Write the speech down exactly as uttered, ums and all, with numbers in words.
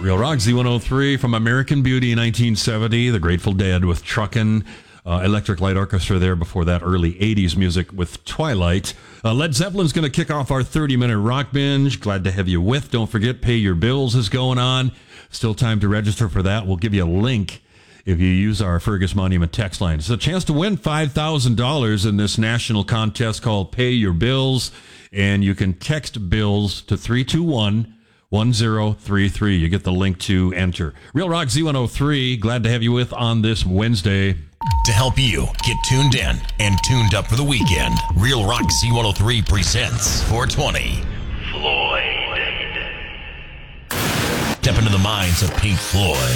Real Rock Z one oh three from American Beauty in nineteen seventy, The Grateful Dead with Truckin', uh, Electric Light Orchestra there before that, early eighties music with Twilight. Uh, Led Zeppelin's going to kick off our thirty-minute rock binge. Glad to have you with. Don't forget, Pay Your Bills is going on. Still time to register for that. We'll give you a link if you use our Fergus Monument text line. It's a chance to win five thousand dollars in this national contest called Pay Your Bills, and you can text bills to three two one, one zero three three. You get the link to enter. Real Rock Z one oh three, glad to have you with on this Wednesday. To help you get tuned in and tuned up for the weekend, Real Rock Z one oh three presents four twenty. Floyd. Step into the minds of Pink Floyd.